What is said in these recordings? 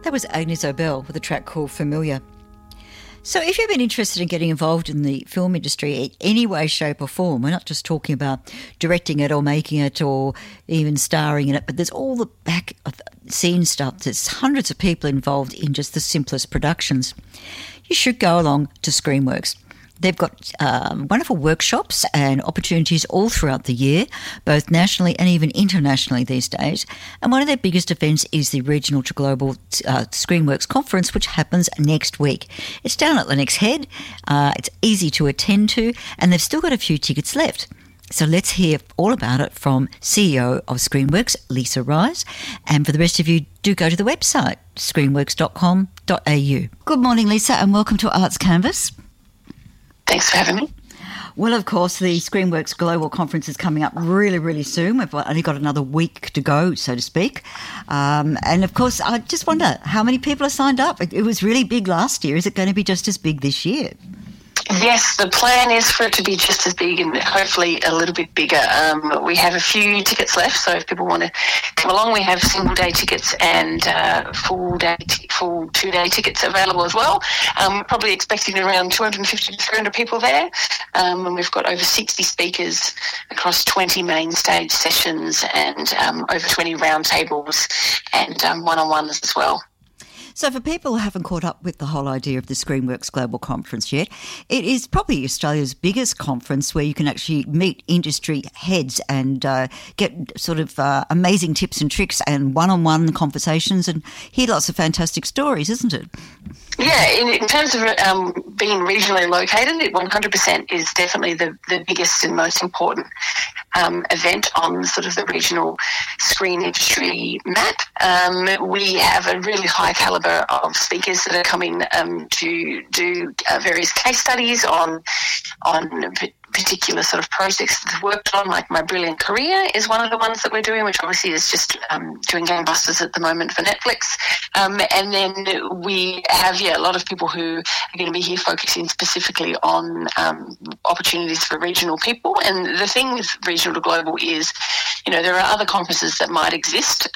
That was Agnes Obel with a track called Familiar. So if you've been interested in getting involved in the film industry in any way, shape or form, we're not just talking about directing it or making it or even starring in it, but there's all the back of the scene stuff. There's hundreds of people involved in just the simplest productions. You should go along to Screenworks. They've got wonderful workshops and opportunities all throughout the year, both nationally and even internationally these days. And one of their biggest events is the Regional to Global Screenworks Conference, which happens next week. It's down at Lennox Head. It's easy to attend to, and they've still got a few tickets left. So let's hear all about it from CEO of Screenworks, Lisa Rise. And for the rest of you, do go to the website, screenworks.com.au. Good morning, Lisa, and welcome to Arts Canvas. Thanks for having me. Well, of course, the Screenworks Global Conference is coming up really, really soon. We've only got another week to go, so to speak. And, of course, I just wonder how many people are signed up. It was really big last year. Is it going to be just as big this year? Yes, the plan is for it to be just as big and hopefully a little bit bigger. We have a few tickets left, so if people want to come along, we have single-day tickets and full 2-day tickets available as well. Probably expecting around 250 to 300 people there, and we've got over 60 speakers across 20 main stage sessions and over 20 roundtables and one-on-ones as well. So for people who haven't caught up with the whole idea of the Screenworks Global Conference yet, it is probably Australia's biggest conference where you can actually meet industry heads and get sort of amazing tips and tricks and one-on-one conversations and hear lots of fantastic stories, isn't it? Yeah, in terms of being regionally located, it 100% is definitely the biggest and most important event on sort of the regional screen industry map. We have a really high calibre of speakers that are coming to do various case studies on particular sort of projects that they've worked on, like My Brilliant Career is one of the ones that we're doing, which obviously is just doing gangbusters at the moment for Netflix. And then we have, a lot of people who are going to be here focusing specifically on opportunities for regional people. And the thing with Regional to Global is, there are other conferences that might exist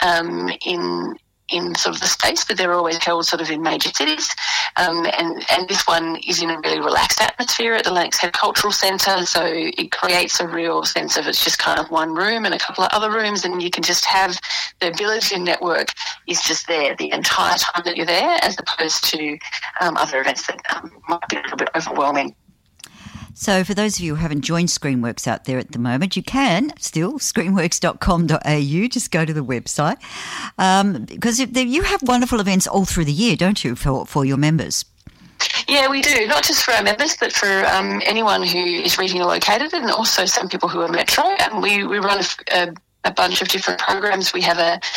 in sort of the space, but they're always held sort of in major cities. And this one is in a really relaxed atmosphere at the Lennox Head Cultural Centre, so it creates a real sense of it's just kind of one room and a couple of other rooms, and you can just have the ability to network is just there the entire time that you're there, as opposed to other events that might be a little bit overwhelming. So for those of you who haven't joined Screenworks out there at the moment, you can still, screenworks.com.au, just go to the website. Because you have wonderful events all through the year, don't you, for your members? Yeah, we do, not just for our members, but for anyone who is regionally located and also some people who are metro. And we run a bunch of different programs. We have a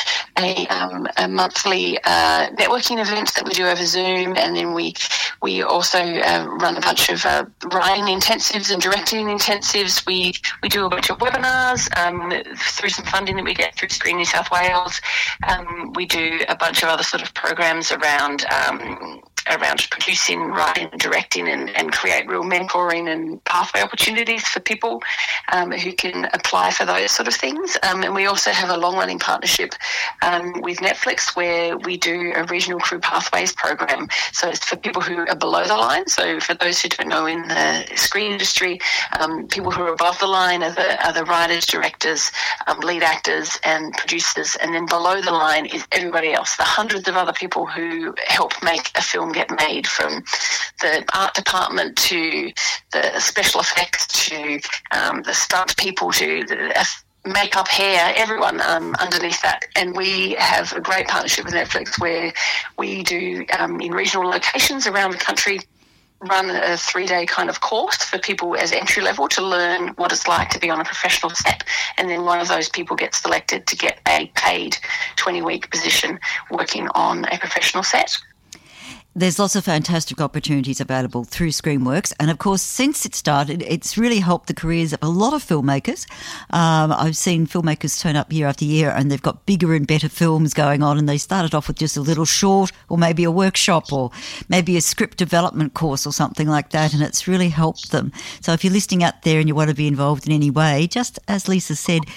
monthly networking event that we do over Zoom, and then we also run a bunch of writing intensives and directing intensives. We do a bunch of webinars through some funding that we get through Screen New South Wales. We do a bunch of other sort of programs around producing, writing, and directing, and create real mentoring and pathway opportunities for people who can apply for those sort of things. And we also have a long-running partnership with Netflix where we do a regional crew pathways program. So it's for people who are below the line. So for those who don't know, in the screen industry, people who are above the line are the writers, directors, lead actors and producers. And then below the line is everybody else, the hundreds of other people who help make a film get made, from the art department to the special effects to the stunt people to the makeup, hair, everyone underneath that. And we have a great partnership with Netflix where we do in regional locations around the country run a 3-day kind of course for people as entry level to learn what it's like to be on a professional set, and then one of those people gets selected to get a paid 20-week position working on a professional set. There's lots of fantastic opportunities available through Screenworks. And, of course, since it started, it's really helped the careers of a lot of filmmakers. I've seen filmmakers turn up year after year and they've got bigger and better films going on, and they started off with just a little short or maybe a workshop or maybe a script development course or something like that, and it's really helped them. So if you're listening out there and you want to be involved in any way, just as Lisa said,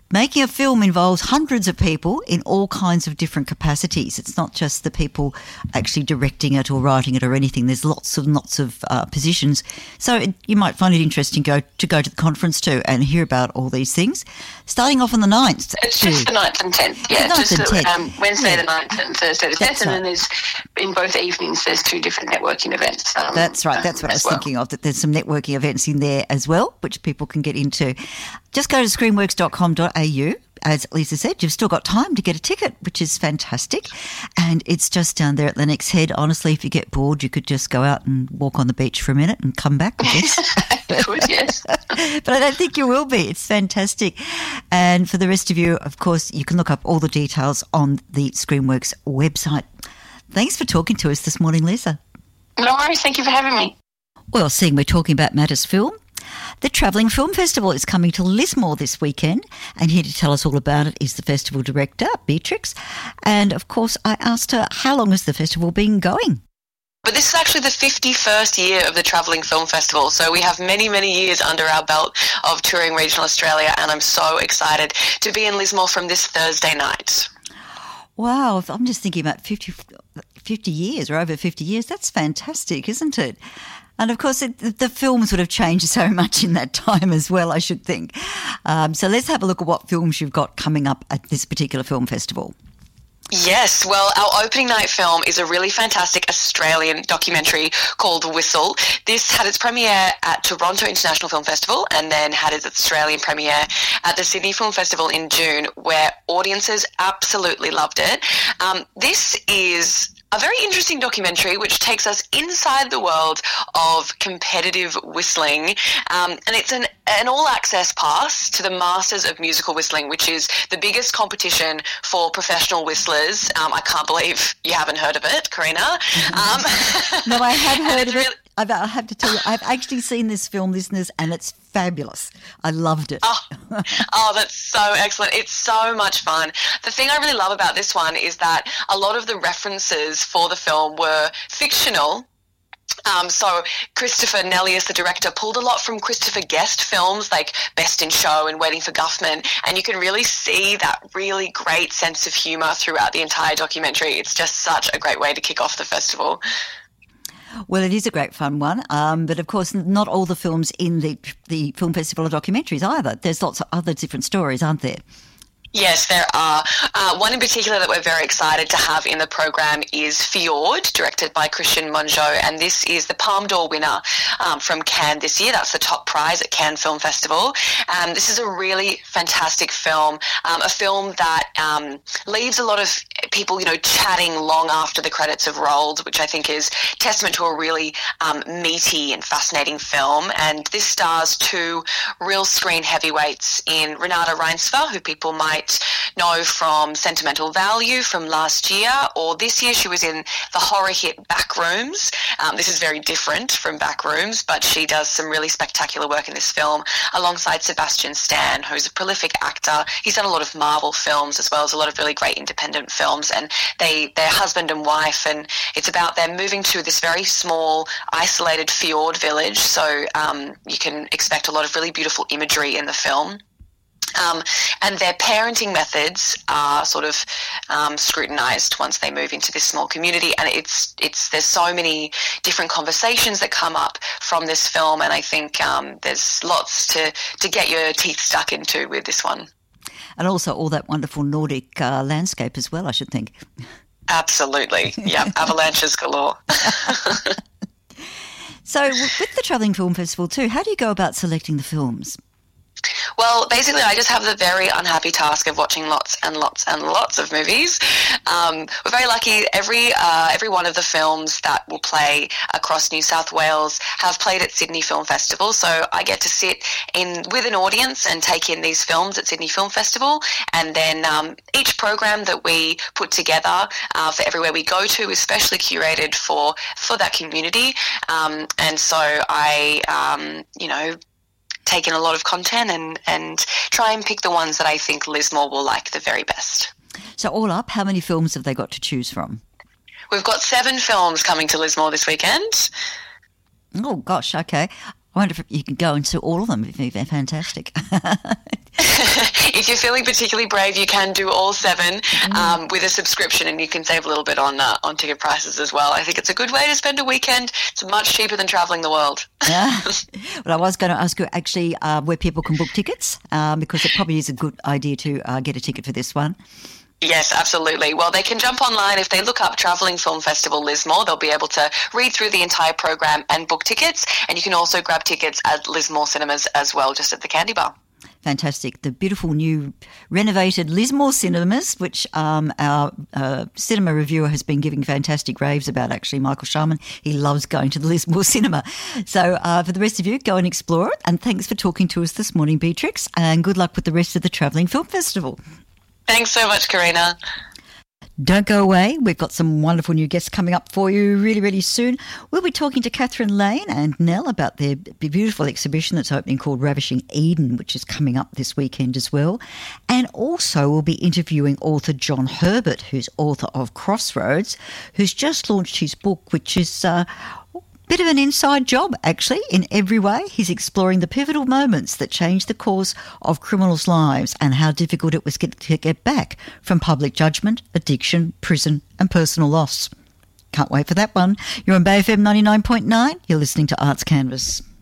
making a film involves hundreds of people in all kinds of different capacities. It's not just the people actually directing it or writing it or anything. There's lots of positions. So you might find it interesting to go to the conference too and hear about all these things. Starting off on the 9th. It's just the 9th and 10th. Yeah, Wednesday the 9th and Thursday the 10th. And then there's, in both evenings, there's 2 different networking events. That's right. That's what I was thinking of, that there's some networking events in there as well, which people can get into. Just go to screenworks.com.au. As Lisa said, you've still got time to get a ticket, which is fantastic. And it's just down there at Lennox Head. Honestly, if you get bored, you could just go out and walk on the beach for a minute and come back, I guess. Could, yes. But I don't think you will be. It's fantastic. And for the rest of you, of course, you can look up all the details on the Screenworks website. Thanks for talking to us this morning, Lisa. No worries. Thank you for having me. Well, seeing we're talking about Matters Film, the Travelling Film Festival is coming to Lismore this weekend, and here to tell us all about it is the festival director, Beatrix. And, of course, I asked her, how long has the festival been going? But this is actually the 51st year of the Travelling Film Festival, so we have many, many years under our belt of touring regional Australia, and I'm so excited to be in Lismore from this Thursday night. Wow, I'm just thinking about 50 years or over 50 years. That's fantastic, isn't it? And, of course, the films would have changed so much in that time as well, I should think. So let's have a look at what films you've got coming up at this particular film festival. Yes, well, our opening night film is a really fantastic Australian documentary called Whistle. This had its premiere at Toronto International Film Festival and then had its Australian premiere at the Sydney Film Festival in June, where audiences absolutely loved it. This is a very interesting documentary which takes us inside the world of competitive whistling, and it's an all-access pass to the Masters of Musical Whistling, which is the biggest competition for professional whistlers. I can't believe you haven't heard of it, Karina. No, I have heard of it. I have to tell you, I've actually seen this film, listeners, and it's fabulous. I loved it. Oh, that's so excellent. It's so much fun. The thing I really love about this one is that a lot of the references for the film were fictional. So Christopher Nellius, the director, pulled a lot from Christopher Guest films like Best in Show and Waiting for Guffman, and you can really see that really great sense of humour throughout the entire documentary. It's just such a great way to kick off the festival. Well, it is a great fun one, but of course not all the films in the film festival are documentaries either. There's lots of other different stories, aren't there? Yes, there are. One in particular that we're very excited to have in the program is Fjord, directed by Christian Mongeau, and this is the Palme d'Or winner from Cannes this year. That's the top prize at Cannes Film Festival. This is a really fantastic film, a film that leaves a lot of people, chatting long after the credits have rolled, which I think is testament to a really meaty and fascinating film. And this stars 2 real screen heavyweights in Renata Reinsva, who people might know from Sentimental Value from last year, or this year she was in the horror hit Backrooms. This is very different from Backrooms, but she does some really spectacular work in this film alongside Sebastian Stan, who's a prolific actor. He's done a lot of Marvel films as well as a lot of really great independent films, and they're husband and wife, and it's about them moving to this very small, isolated fjord village, so you can expect a lot of really beautiful imagery in the film. And their parenting methods are sort of scrutinised once they move into this small community, and there's so many different conversations that come up from this film, and I think there's lots to get your teeth stuck into with this one. And also all that wonderful Nordic landscape as well, I should think. Absolutely, yeah, avalanches galore. So with the Travelling Film Festival too, how do you go about selecting the films? Well, basically, I just have the very unhappy task of watching lots and lots and lots of movies. We're very lucky. Every one of the films that will play across New South Wales have played at Sydney Film Festival, so I get to sit in with an audience and take in these films at Sydney Film Festival, and then each program that we put together for everywhere we go to is specially curated for that community, and so I, take in a lot of content and try and pick the ones that I think Lismore will like the very best. So all up, how many films have they got to choose from? We've got 7 films coming to Lismore this weekend. Oh, gosh, okay. I wonder if you can go into all of them. They're fantastic. If you're feeling particularly brave, you can do all 7 with a subscription, and you can save a little bit on ticket prices as well. I think it's a good way to spend a weekend. It's much cheaper than travelling the world. Yeah. Well, I was going to ask you actually where people can book tickets, because it probably is a good idea to get a ticket for this one. Yes, absolutely. Well, they can jump online. If they look up Travelling Film Festival Lismore, they'll be able to read through the entire program and book tickets. And you can also grab tickets at Lismore Cinemas as well, just at the Candy Bar. Fantastic. The beautiful new renovated Lismore Cinemas, which our cinema reviewer has been giving fantastic raves about, actually, Michael Sharman. He loves going to the Lismore Cinema. So for the rest of you, go and explore it. And thanks for talking to us this morning, Beatrix. And good luck with the rest of the Travelling Film Festival. Thanks so much, Karina. Don't go away. We've got some wonderful new guests coming up for you really, really soon. We'll be talking to Catherine Lane and Nell about their beautiful exhibition that's opening called Ravishing Eden, which is coming up this weekend as well. And also we'll be interviewing author John Herbert, who's author of Crossroads, who's just launched his book, which is bit of an inside job, actually, in every way. He's exploring the pivotal moments that changed the course of criminals' lives and how difficult it was to get back from public judgment, addiction, prison and personal loss. Can't wait for that one. You're on Bay FM 99.9. You're listening to Arts Canvas.